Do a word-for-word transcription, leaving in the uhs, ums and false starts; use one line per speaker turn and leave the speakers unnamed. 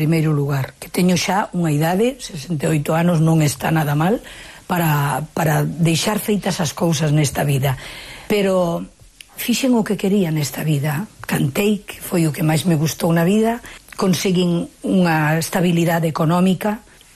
primeiro lugar, que teño xa unha idade, sesenta e oito anos, non está nada mal para, para deixar feitas as cousas nesta vida, pero fixen o que quería nesta vida, cantei, que foi o que máis me gustou na vida, conseguín unha estabilidade económica,